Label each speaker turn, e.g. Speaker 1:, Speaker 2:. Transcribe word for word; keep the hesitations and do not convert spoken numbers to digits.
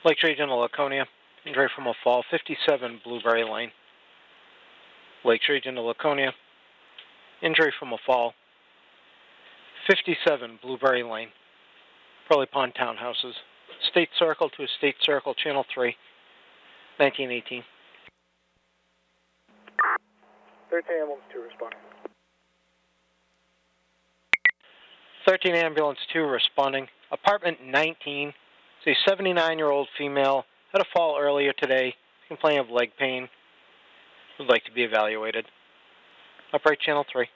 Speaker 1: Lakes Region of Laconia. Injury from a fall, fifty-seven Blueberry Lane. Lakes Region of Laconia. Injury from a fall, fifty-seven Blueberry Lane. Pearly Pond Townhouses. State Circle to State Circle, Channel three, nineteen eighteen.
Speaker 2: thirteen Ambulance two responding.
Speaker 1: thirteen Ambulance two responding. Apartment nineteen. It's a seventy-nine-year-old female. Had a fall earlier today. Complaining of leg pain. Would like to be evaluated. Upright Channel three.